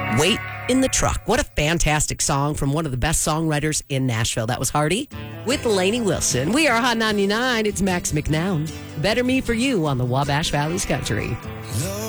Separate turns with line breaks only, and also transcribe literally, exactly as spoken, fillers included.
Wait in the Truck. What a fantastic song from one of the best songwriters in Nashville. That was Hardy with Lainey Wilson. We are Hot ninety-nine. It's Max McNown. Better Me for You on the Wabash Valley's Country.